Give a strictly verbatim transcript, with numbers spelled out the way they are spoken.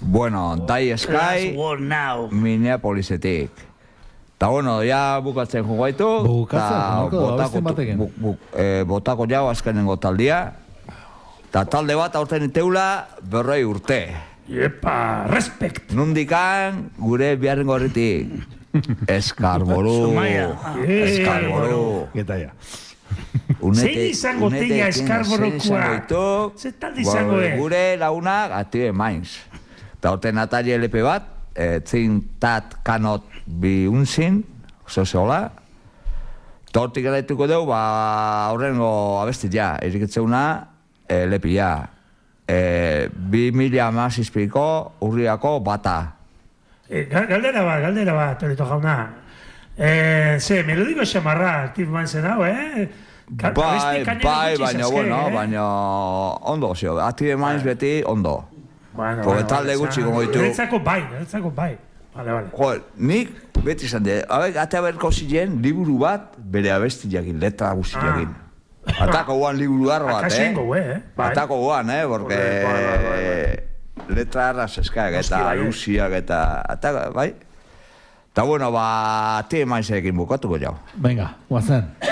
Bueno, Die Sky, Minneapolisetik. Eta bueno, ja bukatzen jo gaitu. Bukatzen, botako batekin. Botako jau azkenengo taldia. Eta talde bat aurten iteula berroi urte. Epa, respect! Nundikan gure biharren gorritik. Eskarboru. Eskarboru. Eta ja. Zein izango teia Eskarborukua? Zer talde izango, eh? Gure launak Active Minds. Eta aurten atari L P bat, Zin Tat Cannot Be Unseen, oso zehola. Eta hortik eraituko dugu, aurrengo abestit ja, eriketzeuna, lepia. Bi mila amazizpiko urriako bata. Galdera bat, galdera bat, Torito jauna. Ze, melodiko xamarra, Active Mindsen hau, eh? Bai, bai, baina, bueno, baina ondo, zio, Active Minds beti ondo. Porque talde gutxi gongo ditu. Neretzako bai, neretzako bai. Vale, vale. Joder, nik beti izan de, atea berko ziren liburu bat bere abesti jakin, letra guzti jakin. Atako guan liburu arro bat, eh? Akasengo, eh? Atako guan, eh? Porque letra arras eskak eta alusiak eta... Bai? Eta bueno, ba, Active Mindsekin bukatuko jau. Venga, guazen.